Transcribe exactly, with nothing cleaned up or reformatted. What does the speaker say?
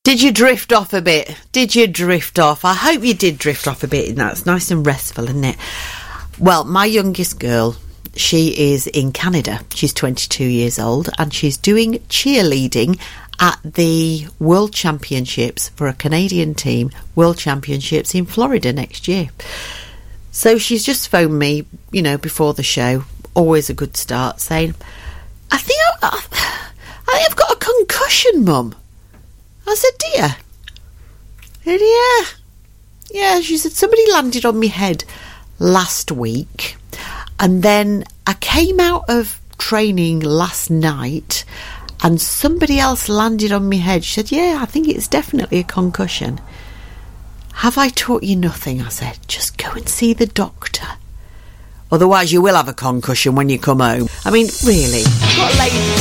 Did you drift off a bit? Did you drift off? I hope you did drift off a bit, and that's nice and restful, isn't it? Well, my youngest girl, she is in Canada. She's twenty-two years old, and she's doing cheerleading at the World Championships for a Canadian team, World Championships in Florida next year. So she's just phoned me, you know, before the show, always a good start, saying, I think I, I, I've got a concussion, Mum. I said, dear. And yeah. Yeah, she said, somebody landed on my head last week, and then I came out of training last night and somebody else landed on my head. She said, yeah, I think it's definitely a concussion. Have I taught you nothing? I said, just go and see the doctor. Otherwise you will have a concussion when you come home. I mean, really, I've got a lady